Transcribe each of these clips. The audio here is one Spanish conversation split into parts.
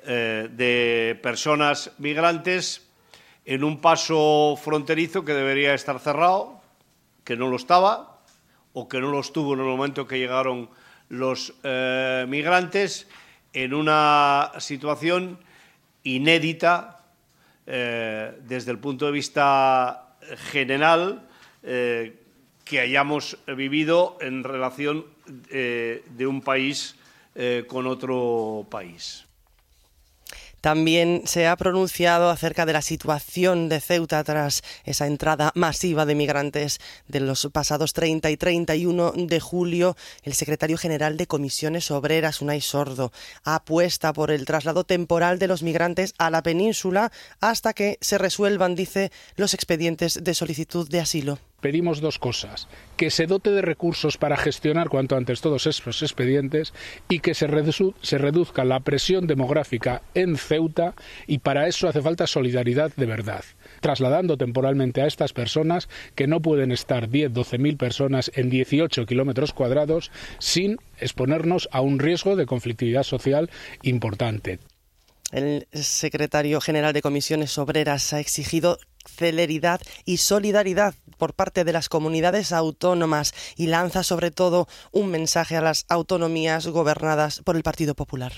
de personas migrantes en un paso fronterizo que debería estar cerrado, que no lo estaba o que no lo estuvo en el momento que llegaron los migrantes, en una situación inédita desde el punto de vista general que hayamos vivido en relación de un país con otro país. También se ha pronunciado acerca de la situación de Ceuta tras esa entrada masiva de migrantes de los pasados 30 y 31 de julio. El secretario general de Comisiones Obreras, Unai Sordo, apuesta por el traslado temporal de los migrantes a la península hasta que se resuelvan, dice, los expedientes de solicitud de asilo. Pedimos dos cosas: que se dote de recursos para gestionar cuanto antes todos esos expedientes y que se reduzca la presión demográfica en Ceuta, y para eso hace falta solidaridad de verdad, trasladando temporalmente a estas personas que no pueden estar 10-12.000 personas en 18 kilómetros cuadrados sin exponernos a un riesgo de conflictividad social importante. El secretario general de Comisiones Obreras ha exigido celeridad y solidaridad por parte de las comunidades autónomas y lanza sobre todo un mensaje a las autonomías gobernadas por el Partido Popular.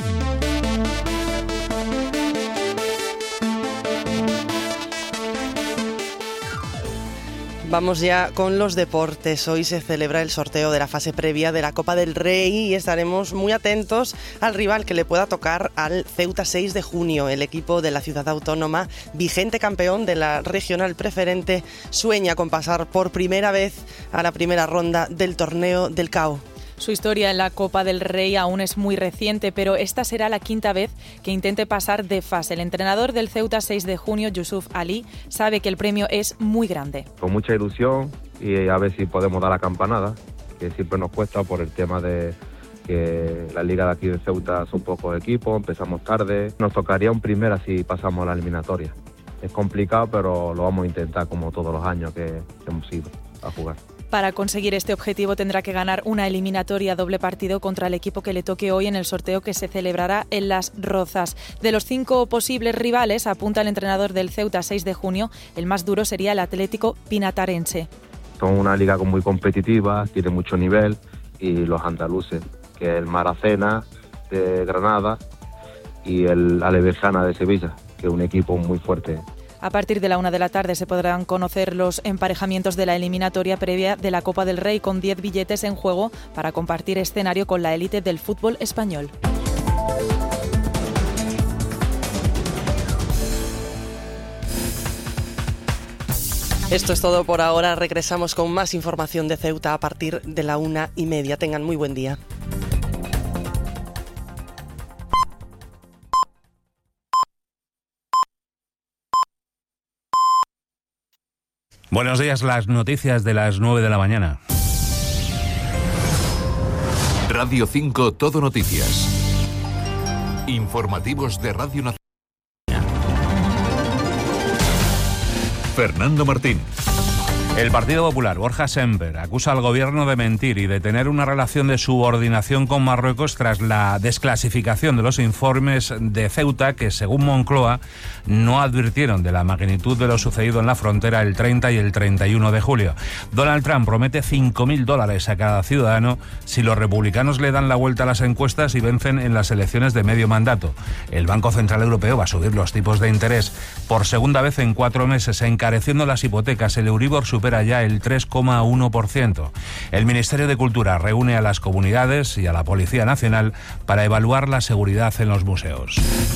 Vamos ya con los deportes. Hoy se celebra el sorteo de la fase previa de la Copa del Rey y estaremos muy atentos al rival que le pueda tocar al Ceuta 6 de junio. El equipo de la ciudad autónoma, vigente campeón de la regional preferente, sueña con pasar por primera vez a la primera ronda del torneo del CAO. Su historia en la Copa del Rey aún es muy reciente, pero esta será la quinta vez que intente pasar de fase. El entrenador del Ceuta 6 de junio, Yusuf Ali, sabe que el premio es muy grande. Con mucha ilusión y a ver si podemos dar la campanada, que siempre nos cuesta por el tema de que la liga de aquí de Ceuta son pocos equipos, empezamos tarde. Nos tocaría un primera si pasamos la eliminatoria. Es complicado, pero lo vamos a intentar como todos los años que hemos ido a jugar. Para conseguir este objetivo tendrá que ganar una eliminatoria doble partido contra el equipo que le toque hoy en el sorteo que se celebrará en Las Rozas. De los 5 posibles rivales, apunta el entrenador del Ceuta 6 de junio, el más duro sería el Atlético Pinatarense. Son una liga muy competitiva, tiene mucho nivel, y los andaluces, que es el Maracena de Granada y el Alevejana de Sevilla, que es un equipo muy fuerte. A partir de la 1 de la tarde se podrán conocer los emparejamientos de la eliminatoria previa de la Copa del Rey, con 10 billetes en juego para compartir escenario con la élite del fútbol español. Esto es todo por ahora. Regresamos con más información de Ceuta a partir de la 1:30. Tengan muy buen día. Buenos días, las noticias de las 9 de la mañana. Radio 5 Todo Noticias. Informativos de Radio Nacional. Fernando Martín. El Partido Popular, Borja Semper, acusa al gobierno de mentir y de tener una relación de subordinación con Marruecos tras la desclasificación de los informes de Ceuta que, según Moncloa, no advirtieron de la magnitud de lo sucedido en la frontera el 30 y el 31 de julio. Donald Trump promete $5.000 a cada ciudadano si los republicanos le dan la vuelta a las encuestas y vencen en las elecciones de medio mandato. El Banco Central Europeo va a subir los tipos de interés por segunda vez en 4 meses, encareciendo las hipotecas. El Euribor supera ya el 3,1%. El Ministerio de Cultura reúne a las comunidades y a la Policía Nacional para evaluar la seguridad en los museos.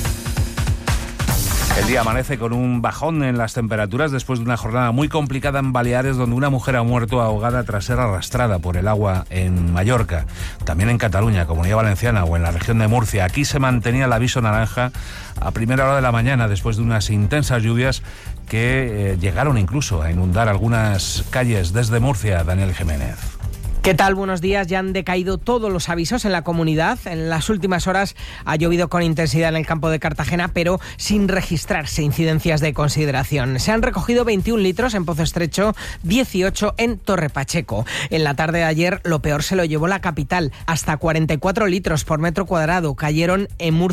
El día amanece con un bajón en las temperaturas después de una jornada muy complicada en Baleares, donde una mujer ha muerto ahogada tras ser arrastrada por el agua en Mallorca. También en Cataluña, Comunidad Valenciana o en la región de Murcia. Aquí se mantenía el aviso naranja a primera hora de la mañana después de unas intensas lluvias que llegaron incluso a inundar algunas calles desde Murcia. Daniel Jiménez. ¿Qué tal? Buenos días. Ya han decaído todos los avisos en la comunidad. En las últimas horas ha llovido con intensidad en el campo de Cartagena, pero sin registrarse incidencias de consideración. Se han recogido 21 litros en Pozo Estrecho, 18 en Torre Pacheco. En la tarde de ayer lo peor se lo llevó la capital. Hasta 44 litros por metro cuadrado cayeron en Murcia